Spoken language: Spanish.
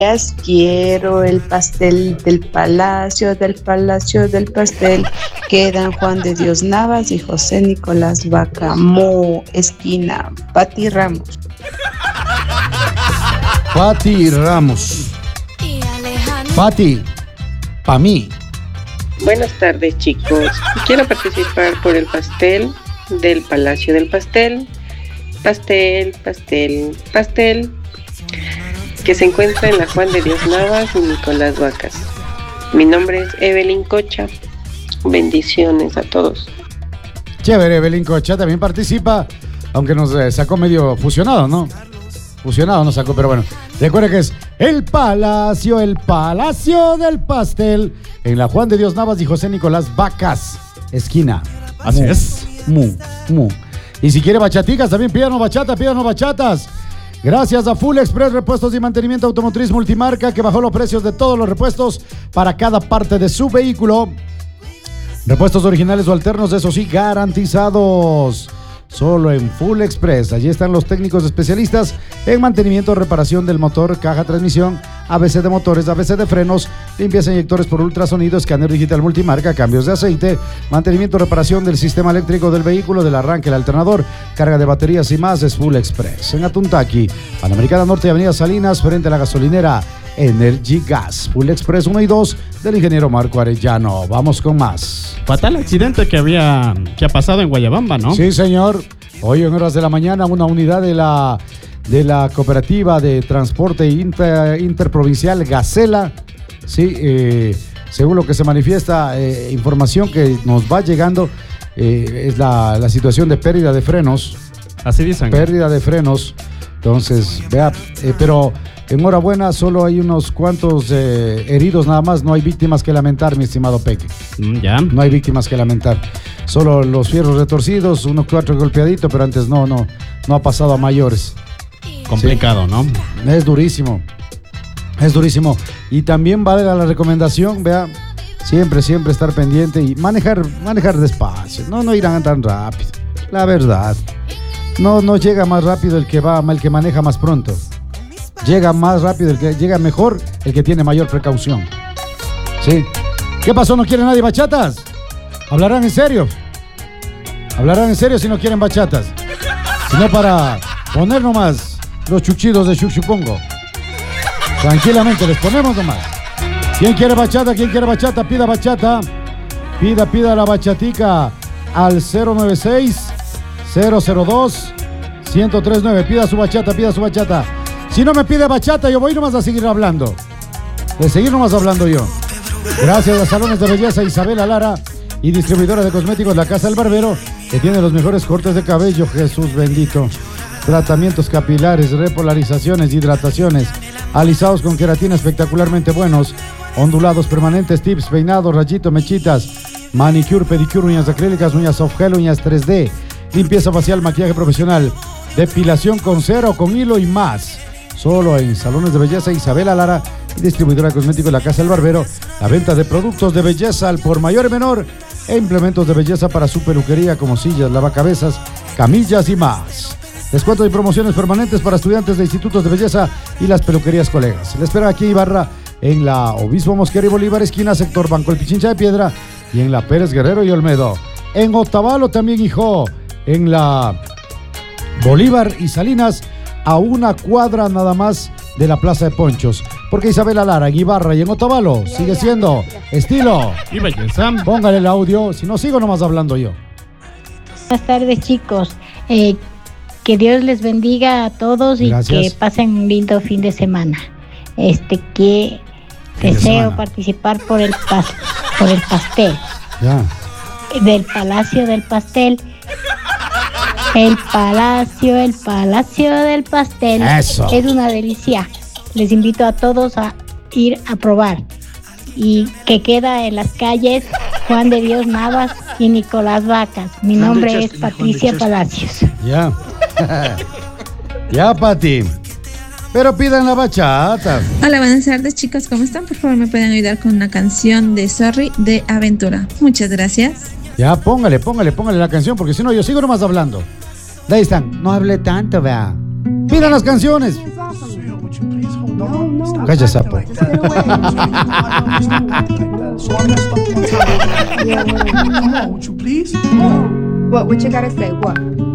Quiero el pastel del palacio del pastel. Quedan Juan de Dios Navas y José Nicolás Bacamó, esquina Pati Ramos. Pati Ramos. Pati, pa' mí. Buenas tardes, chicos. Quiero participar por el pastel del Palacio del Pastel. Pastel, pastel, pastel. Que se encuentra en la Juan de Dios Navas y Nicolás Vacas. Mi nombre es Evelyn Cocha. Bendiciones a todos. Chévere, Evelyn Cocha también participa, aunque nos sacó medio fusionado, ¿no? Fusionado nos sacó, pero bueno. Recuerda que es el Palacio del Pastel, en la Juan de Dios Navas y José Nicolás Vacas, esquina. Así es. Y si quiere bachaticas, también pídanos bachatas. Gracias a Full Express Repuestos y Mantenimiento Automotriz Multimarca, que bajó los precios de todos los repuestos para cada parte de su vehículo. Repuestos originales o alternos, eso sí, garantizados. Solo en Full Express. Allí están los técnicos especialistas en mantenimiento, reparación del motor, caja, transmisión, ABC de motores, ABC de frenos, limpieza inyectores por ultrasonido, escáner digital multimarca, cambios de aceite, mantenimiento, reparación del sistema eléctrico del vehículo, del arranque, el alternador, carga de baterías y más. Es Full Express. En Atuntaqui, Panamericana Norte y Avenida Salinas, frente a la gasolinera Energy Gas. Full Express 1 y 2 del ingeniero Marco Arellano. Vamos con más. Fatal accidente que ha pasado en Guayabamba, ¿no? Sí, señor. Hoy en horas de la mañana, una unidad de la cooperativa de transporte interprovincial Gacela, sí, según lo que se manifiesta, información que nos va llegando, es la situación de pérdida de frenos. Así dicen. Pérdida de frenos. Entonces, vea, pero enhorabuena, solo hay unos cuantos heridos nada más, no hay víctimas que lamentar, mi estimado Peque. Ya. No hay víctimas que lamentar. Solo los fierros retorcidos, uno que otro golpeadito, pero antes no ha pasado a mayores. Complicado, sí. ¿No? Es durísimo. Y también vale la recomendación, vea, siempre estar pendiente y manejar despacio. No irán tan rápido. La verdad. No llega más rápido el que maneja más pronto. Llega más rápido llega mejor el que tiene mayor precaución. ¿Sí? ¿Qué pasó? ¿No quiere nadie bachatas? ¿Hablarán en serio? Si no quieren bachatas? Sino para poner nomás los chuchidos de Chuchupongo. Tranquilamente, les ponemos nomás. ¿Quién quiere bachata? Pida bachata. Pida la bachatica al 096-002-1039. Pida su bachata. Si no me pide bachata, yo voy nomás a seguir hablando. Yo. Gracias a Salones de Belleza Isabela Lara y distribuidora de cosméticos La Casa del Barbero, que tiene los mejores cortes de cabello. Jesús bendito. Tratamientos capilares, repolarizaciones, hidrataciones, alisados con queratina espectacularmente buenos, ondulados permanentes, tips, peinados, rayitos, mechitas, manicure, pedicure, uñas acrílicas, uñas soft gel, uñas 3D, limpieza facial, maquillaje profesional, depilación con cera o con hilo y más. Solo en Salones de Belleza Isabela Lara y distribuidora de cosméticos La Casa del Barbero. La venta de productos de belleza al por mayor y menor e implementos de belleza para su peluquería como sillas, lavacabezas, camillas y más. Descuentos y promociones permanentes para estudiantes de institutos de belleza y las peluquerías colegas. Le espera aquí en Ibarra, en la Obispo Mosquera y Bolívar, esquina sector Banco El Pichincha de Piedra, y en la Pérez Guerrero y Olmedo. En Otavalo también, hijo, en la Bolívar y Salinas, a una cuadra nada más de la Plaza de Ponchos. Porque Isabela Lara, en Ibarra y en Otavalo sigue siendo estilo y belleza. Póngale el audio, si no sigo nomás hablando yo. Buenas tardes, chicos. Que Dios les bendiga a todos y gracias. Que pasen un lindo fin de semana. Que deseo participar por el pastel. Ya. Del Palacio del Pastel. El Palacio del Pastel. Eso. Es una delicia. Les invito a todos a ir a probar. Y que queda en las calles Juan de Dios Navas y Nicolás Vacas. Mi nombre es Patricia Palacios. Ya. Ya, Pati. Pero pidan la bachata. Hola, buenas tardes, chicos. ¿Cómo están? Por favor, me pueden ayudar con una canción de Sorry de Aventura. Muchas gracias. Ya, póngale la canción, porque si no, yo sigo nomás hablando. De ahí están. No hable tanto, vea. Pidan las canciones. Calla, sapo. What you gotta say? What?